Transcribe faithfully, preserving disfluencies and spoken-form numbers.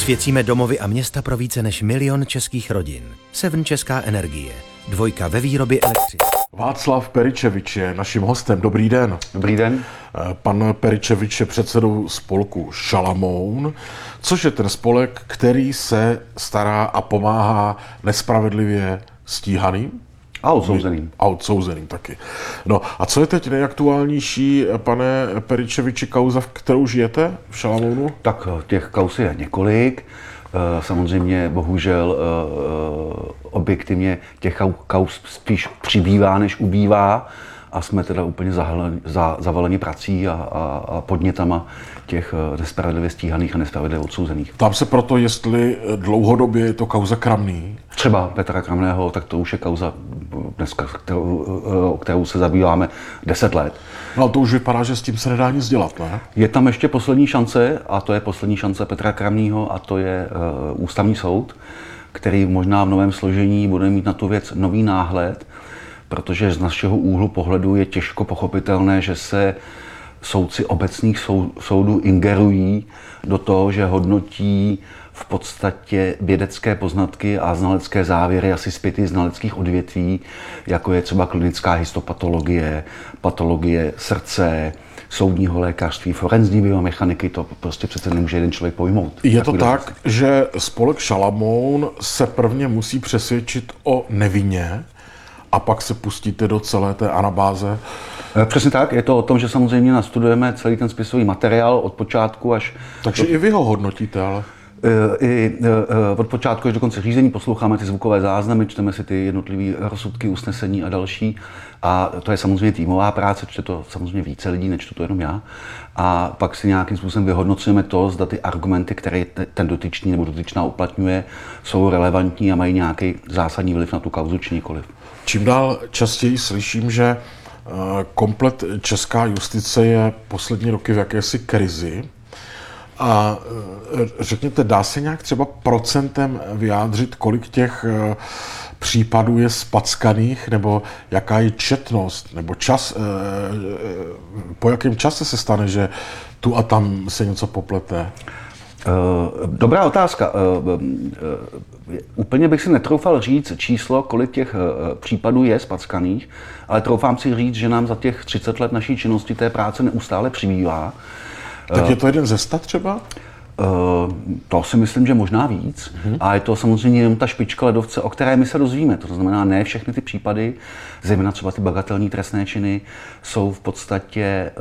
Osvěcíme domovy a města pro více než milion českých rodin. Seven Česká energie. Dvojka ve výrobě elektřiny. Václav Peričevič je naším hostem. Dobrý den. Dobrý den. Pan Peričevič je předsedou spolku Šalamoun, což je ten spolek, který se stará a pomáhá nespravedlivě stíhaným. A odsouzeným. A odsouzeným taky. No a co je teď nejaktuálnější, pane Peričeviči, kauza, v kterou žijete v Šalamounu? Tak těch kauz je několik. Samozřejmě, bohužel, objektivně těch kauz spíš přibývá, než ubývá. A jsme teda úplně zahaleni, za, zavaleni prací a, a, a podnětama těch nespravedlivě stíhaných a nespravedlivě odsouzených. Tam se proto, jestli dlouhodobě je to kauza Kramný. Třeba Petra Kramného, tak to už je kauza dneska, kterou, o kterou se zabýváme deset let. No ale to už vypadá, že s tím se nedá nic dělat, ne? Je tam ještě poslední šance, a to je poslední šance Petra Kramného, a to je uh, Ústavní soud, který možná v novém složení bude mít na tu věc nový náhled, protože z našeho úhlu pohledu je těžko pochopitelné, že se soudci obecných sou, soudů ingerují do toho, že hodnotí v podstatě vědecké poznatky a znalecké závěry asi zpěty znaleckých odvětví, jako je třeba klinická histopatologie, patologie srdce, soudního lékařství, forenzní biomechaniky, to prostě přece nemůže jeden člověk pojmout. Je to tak, že spolek Šalamoun se prvně musí přesvědčit o nevině, a pak se pustíte do celé té anabáze? Přesně tak, je to o tom, že samozřejmě nastudujeme celý ten spisový materiál od počátku až... Takže do... i vy ho hodnotíte, ale... I od počátku až do konce řízení posloucháme ty zvukové záznamy, čteme si ty jednotlivé rozsudky, usnesení a další. A to je samozřejmě týmová práce, čte to samozřejmě více lidí, nečtu to jenom já. A pak si nějakým způsobem vyhodnocujeme to, zda ty argumenty, které ten dotyčný nebo dotyčná uplatňuje, jsou relevantní a mají nějaký zásadní vliv na tu kauzu či nikoliv. Čím dál častěji slyším, že komplet česká justice je poslední roky v jakési krizi. A řekněte, dá se nějak třeba procentem vyjádřit, kolik těch případů je spackaných, nebo jaká je četnost, nebo čas, po jakém čase se stane, že tu a tam se něco poplete? Dobrá otázka. Úplně bych si netroufal říct číslo, kolik těch případů je spackaných, ale troufám si říct, že nám za těch třicet let naší činnosti té práce neustále přibývá. Tak je to jeden ze sta třeba? To si myslím, že možná víc. Hmm. A je to samozřejmě jenom ta špička ledovce, o které my se dozvíme. To znamená, ne všechny ty případy, zejména třeba ty bagatelní trestné činy, jsou v podstatě